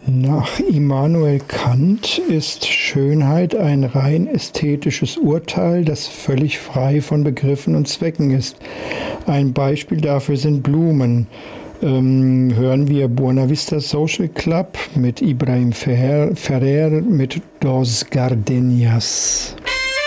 Nach Immanuel Kant ist Schönheit ein rein ästhetisches Urteil, das völlig frei von Begriffen und Zwecken ist. Ein Beispiel dafür sind Blumen. Hören wir Buena Vista Social Club mit Ibrahim Ferrer mit Dos Gardenias.